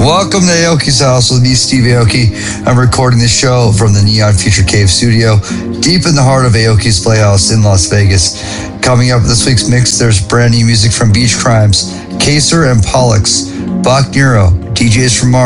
Welcome to Aoki's House with me, Steve Aoki. I'm recording this show from the Neon Future Cave studio, deep in the heart of Aoki's Playhouse in Las Vegas. Coming up this week's mix, there's brand new music from Beach Crimes, Kaser and Pollux, Bach Nero, DJs from Mars.